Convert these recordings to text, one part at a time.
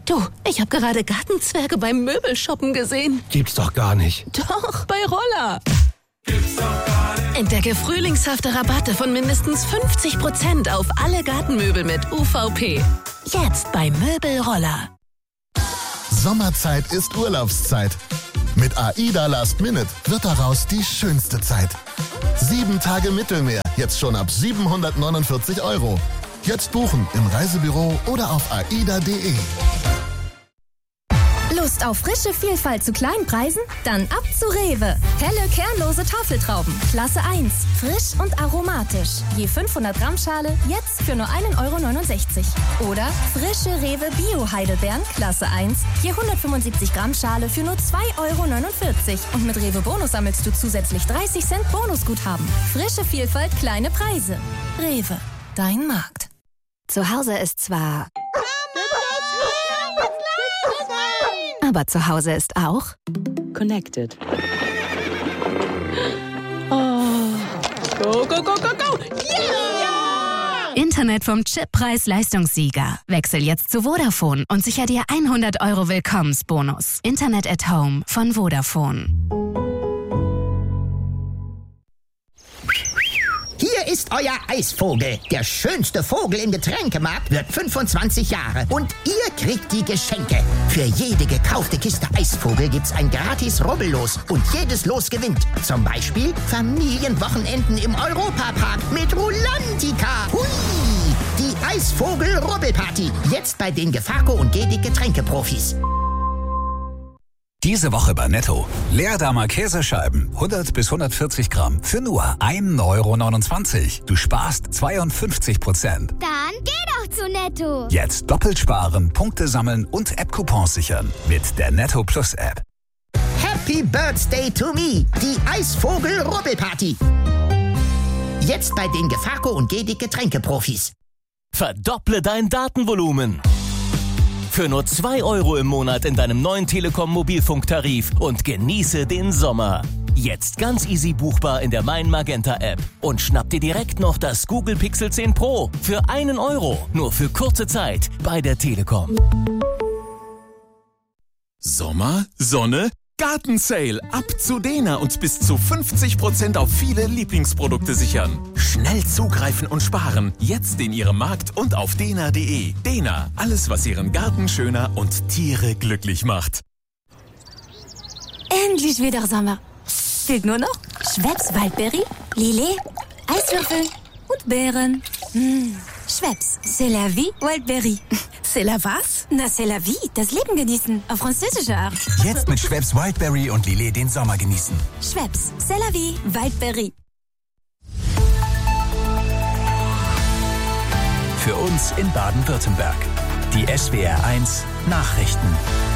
Du, ich habe gerade Gartenzwerge beim Möbelshoppen gesehen. Gibt's doch gar nicht. Doch, bei Roller. Gibt's doch gar nicht. Entdecke frühlingshafte Rabatte von mindestens 50% auf alle Gartenmöbel mit UVP. Jetzt bei Möbelroller. Sommerzeit ist Urlaubszeit. Mit AIDA Last Minute wird daraus die schönste Zeit. 7 Tage Mittelmeer, jetzt schon ab 749 €. Jetzt buchen im Reisebüro oder auf aida.de. Lust auf frische Vielfalt zu kleinen Preisen? Dann ab zu Rewe. Helle, kernlose Tafeltrauben, Klasse 1. Frisch und aromatisch. Je 500 Gramm Schale, jetzt für nur 1,69 €. Oder frische Rewe Bio-Heidelbeeren, Klasse 1. Je 175 Gramm Schale für nur 2,49 €. Und mit Rewe Bonus sammelst du zusätzlich 30 Cent Bonusguthaben. Frische Vielfalt, kleine Preise. Rewe, dein Markt. Zu Hause ist zwar... Aber zu Hause ist auch Connected. Oh. Go, go, go, go, go! Yeah! Internet vom Chippreis-Leistungssieger. Wechsel jetzt zu Vodafone und sicher dir 100 € Willkommensbonus. Internet at Home von Vodafone. Hier ist euer Eisvogel. Der schönste Vogel im Getränkemarkt wird 25 Jahre. Und ihr kriegt die Geschenke. Für jede gekaufte Kiste Eisvogel gibt's ein gratis Rubbellos. Und jedes Los gewinnt. Zum Beispiel Familienwochenenden im Europapark mit Rulantica. Hui! Die Eisvogel-Rubbelparty. Jetzt bei den Gefaco und Gedic Getränkeprofis. Diese Woche bei Netto. Leerdammer Käsescheiben, 100 bis 140 Gramm, für nur 1,29 €. Du sparst 52%. Dann geh doch zu Netto. Jetzt doppelt sparen, Punkte sammeln und App-Coupons sichern. Mit der Netto Plus App. Happy Birthday to me. Die Eisvogel-Rubbelparty. Jetzt bei den Gefaco und Gedic Getränkeprofis. Verdopple dein Datenvolumen. Für nur 2 € im Monat in deinem neuen Telekom-Mobilfunktarif und genieße den Sommer. Jetzt ganz easy buchbar in der Mein Magenta App. Und schnapp dir direkt noch das Google Pixel 10 Pro für 1 €. Nur für kurze Zeit bei der Telekom. Sommer, Sonne, Gartensale. Ab zu Dena und bis zu 50% auf viele Lieblingsprodukte sichern. Schnell zugreifen und sparen. Jetzt in Ihrem Markt und auf dena.de. Dena, alles was Ihren Garten schöner und Tiere glücklich macht. Endlich wieder Sommer. Fehlt nur noch Schweppes Waldberry, Lillet, Eiswürfel und Beeren. Schweppes, c'est la vie, Waldberry. C'est la was? Na, c'est la vie, das Leben genießen, auf französische Art. Jetzt mit Schweppes Wildberry und Lillet den Sommer genießen. Schweppes, c'est la vie, Waldberry. Für uns in Baden-Württemberg. Die SWR1 Nachrichten.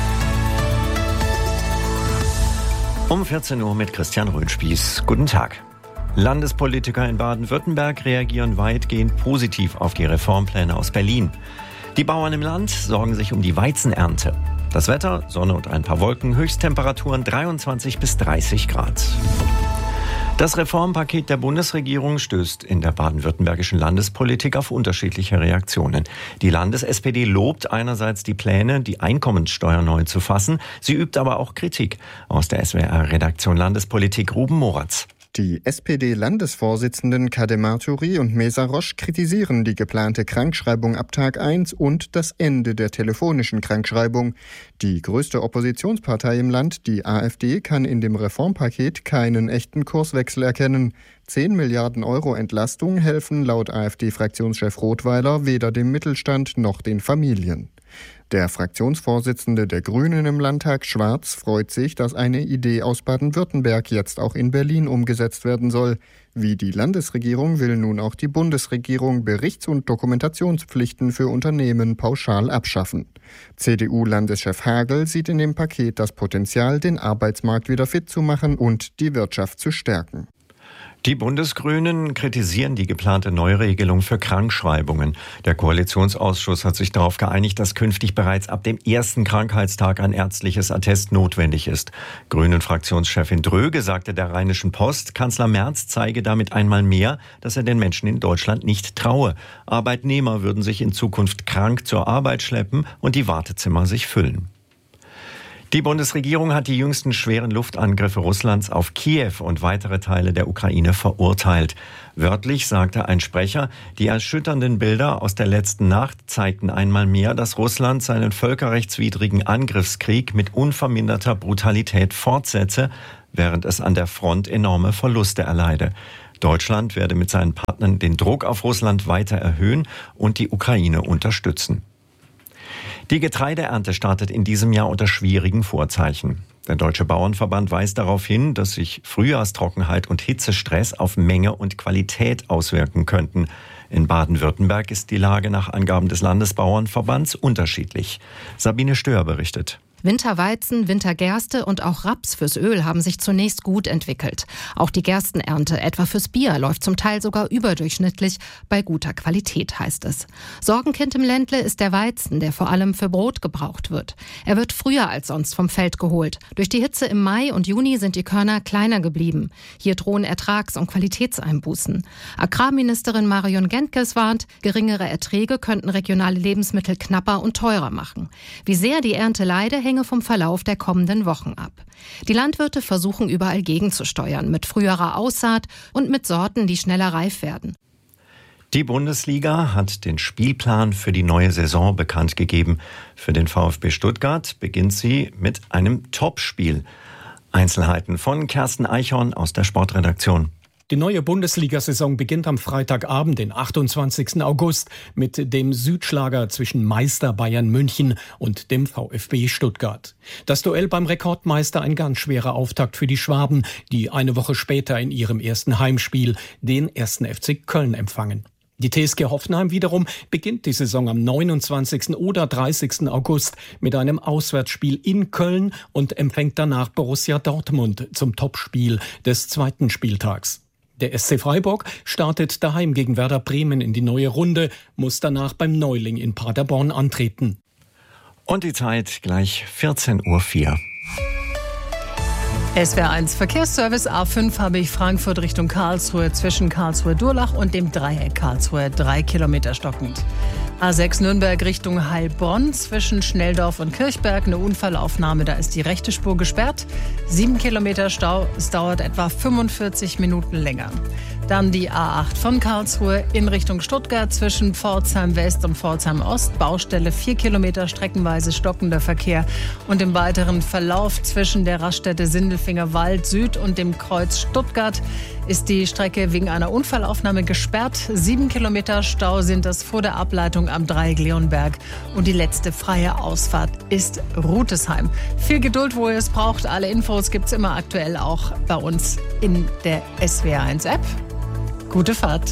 Um 14 Uhr mit Christian Röhnspieß. Guten Tag. Landespolitiker in Baden-Württemberg reagieren weitgehend positiv auf die Reformpläne aus Berlin. Die Bauern im Land sorgen sich um die Weizenernte. Das Wetter, Sonne und ein paar Wolken, Höchsttemperaturen 23 bis 30 Grad. Das Reformpaket der Bundesregierung stößt in der baden-württembergischen Landespolitik auf unterschiedliche Reaktionen. Die Landes-SPD lobt einerseits die Pläne, die Einkommenssteuer neu zu fassen. Sie übt aber auch Kritik. Aus der SWR-Redaktion Landespolitik Ruben Moratz. Die SPD-Landesvorsitzenden Kademar Touri und Mesa Roche kritisieren die geplante Krankschreibung ab Tag 1 und das Ende der telefonischen Krankschreibung. Die größte Oppositionspartei im Land, die AfD, kann in dem Reformpaket keinen echten Kurswechsel erkennen. 10 Milliarden € Entlastung helfen laut AfD-Fraktionschef Rothweiler weder dem Mittelstand noch den Familien. Der Fraktionsvorsitzende der Grünen im Landtag, Schwarz, freut sich, dass eine Idee aus Baden-Württemberg jetzt auch in Berlin umgesetzt werden soll. Wie die Landesregierung will nun auch die Bundesregierung Berichts- und Dokumentationspflichten für Unternehmen pauschal abschaffen. CDU-Landeschef Hagel sieht in dem Paket das Potenzial, den Arbeitsmarkt wieder fit zu machen und die Wirtschaft zu stärken. Die Bundesgrünen kritisieren die geplante Neuregelung für Krankschreibungen. Der Koalitionsausschuss hat sich darauf geeinigt, dass künftig bereits ab dem ersten Krankheitstag ein ärztliches Attest notwendig ist. Grünen-Fraktionschefin Dröge sagte der Rheinischen Post, Kanzler Merz zeige damit einmal mehr, dass er den Menschen in Deutschland nicht traue. Arbeitnehmer würden sich in Zukunft krank zur Arbeit schleppen und die Wartezimmer sich füllen. Die Bundesregierung hat die jüngsten schweren Luftangriffe Russlands auf Kiew und weitere Teile der Ukraine verurteilt. Wörtlich sagte ein Sprecher, die erschütternden Bilder aus der letzten Nacht zeigten einmal mehr, dass Russland seinen völkerrechtswidrigen Angriffskrieg mit unverminderter Brutalität fortsetze, während es an der Front enorme Verluste erleide. Deutschland werde mit seinen Partnern den Druck auf Russland weiter erhöhen und die Ukraine unterstützen. Die Getreideernte startet in diesem Jahr unter schwierigen Vorzeichen. Der Deutsche Bauernverband weist darauf hin, dass sich Frühjahrstrockenheit und Hitzestress auf Menge und Qualität auswirken könnten. In Baden-Württemberg ist die Lage nach Angaben des Landesbauernverbands unterschiedlich. Sabine Stöhr berichtet. Winterweizen, Wintergerste und auch Raps fürs Öl haben sich zunächst gut entwickelt. Auch die Gerstenernte, etwa fürs Bier, läuft zum Teil sogar überdurchschnittlich bei guter Qualität, heißt es. Sorgenkind im Ländle ist der Weizen, der vor allem für Brot gebraucht wird. Er wird früher als sonst vom Feld geholt. Durch die Hitze im Mai und Juni sind die Körner kleiner geblieben. Hier drohen Ertrags- und Qualitätseinbußen. Agrarministerin Marion Gentges warnt, geringere Erträge könnten regionale Lebensmittel knapper und teurer machen. Wie sehr die Ernte leide, hänge vom Verlauf der kommenden Wochen ab. Die Landwirte versuchen überall gegenzusteuern, mit früherer Aussaat und mit Sorten, die schneller reif werden. Die Bundesliga hat den Spielplan für die neue Saison bekannt gegeben. Für den VfB Stuttgart beginnt sie mit einem Topspiel. Einzelheiten von Kersten Eichhorn aus der Sportredaktion. Die neue Bundesliga-Saison beginnt am Freitagabend, den 28. August, mit dem Südschlager zwischen Meister Bayern München und dem VfB Stuttgart. Das Duell beim Rekordmeister ein ganz schwerer Auftakt für die Schwaben, die eine Woche später in ihrem ersten Heimspiel den 1. FC Köln empfangen. Die TSG Hoffenheim wiederum beginnt die Saison am 29. oder 30. August mit einem Auswärtsspiel in Köln und empfängt danach Borussia Dortmund zum Topspiel des zweiten Spieltags. Der SC Freiburg startet daheim gegen Werder Bremen in die neue Runde, muss danach beim Neuling in Paderborn antreten. Und die Zeit gleich 14:04 Uhr. SWR1 Verkehrsservice A5 habe ich Frankfurt Richtung Karlsruhe zwischen Karlsruhe-Durlach und dem Dreieck Karlsruhe 3 Kilometer stockend. A6 Nürnberg Richtung Heilbronn zwischen Schnelldorf und Kirchberg eine Unfallaufnahme, da ist die rechte Spur gesperrt. 7 Kilometer Stau, es dauert etwa 45 Minuten länger. Dann die A8 von Karlsruhe in Richtung Stuttgart zwischen Pforzheim West und Pforzheim Ost. Baustelle 4 Kilometer streckenweise stockender Verkehr. Und im weiteren Verlauf zwischen der Raststätte Sindelfinger Wald Süd und dem Kreuz Stuttgart ist die Strecke wegen einer Unfallaufnahme gesperrt. 7 Kilometer Stau sind das vor der Ableitung am Dreieck Leonberg. Und die letzte freie Ausfahrt ist Rutesheim. Viel Geduld, wo ihr es braucht. Alle Infos gibt's immer aktuell auch bei uns in der SWR1-App. Gute Fahrt.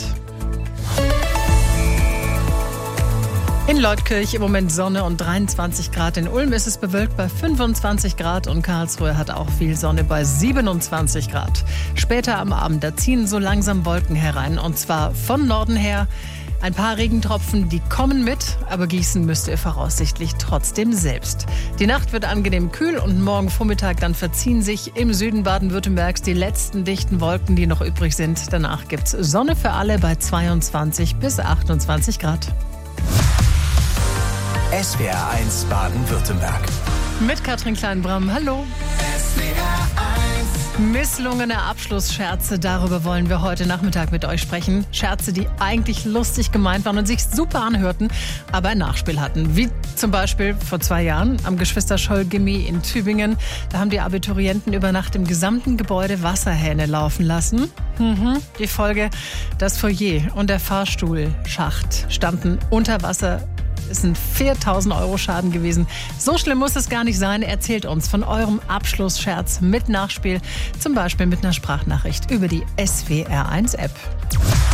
In Leutkirch im Moment Sonne und 23 Grad. In Ulm ist es bewölkt bei 25 Grad und Karlsruhe hat auch viel Sonne bei 27 Grad. Später am Abend, da ziehen so langsam Wolken herein und zwar von Norden her. Ein paar Regentropfen, die kommen mit, aber gießen müsst ihr voraussichtlich trotzdem selbst. Die Nacht wird angenehm kühl und morgen Vormittag dann verziehen sich im Süden Baden-Württembergs die letzten dichten Wolken, die noch übrig sind. Danach gibt's Sonne für alle bei 22 bis 28 Grad. SWR1 Baden-Württemberg. Mit Katrin Kleinbram, hallo. Misslungene Abschlussscherze, darüber wollen wir heute Nachmittag mit euch sprechen. Scherze, die eigentlich lustig gemeint waren und sich super anhörten, aber ein Nachspiel hatten. Wie zum Beispiel vor 2 Jahren am Geschwister-Scholl-Gymnasium in Tübingen. Da haben die Abiturienten über Nacht im gesamten Gebäude Wasserhähne laufen lassen. Die Folge, das Foyer und der Fahrstuhlschacht standen unter Wasser. Es sind 4.000 € Schaden gewesen. So schlimm muss es gar nicht sein. Erzählt uns von eurem Abschlussscherz mit Nachspiel. Zum Beispiel mit einer Sprachnachricht über die SWR1-App.